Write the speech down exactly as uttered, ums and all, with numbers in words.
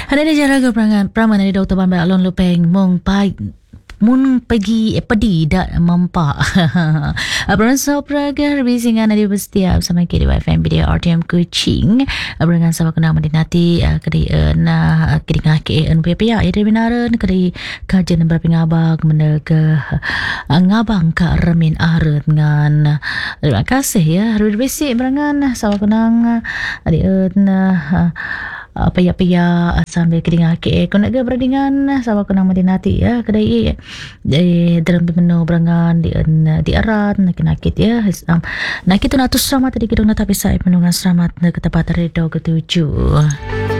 Ada ni cara ke perangan peraman dari Doktor Ban Alon Lupeng mong pai mun pergi eh, pedi dak mampak. Abang Sopraga bisingan ada setiap sama K D Y F M video R T M Kuching. Abang sama kena mendinati kedi na kedi ngake en pepia ya binaran kedi kajian berapa ngabang menega ngabang ka remin aret ngan. Terima kasih ya. Hari besi berangan sama kenang adi en paya-paya sambil kedinga ke ko nak berdingan sama kenang madinati ya kedai di dalam menu berangan di di arat nak nakit ya um, nakit tu natus selamat tadi kidong na tapi saya penungan selamat na ke tempat redo ketujuh.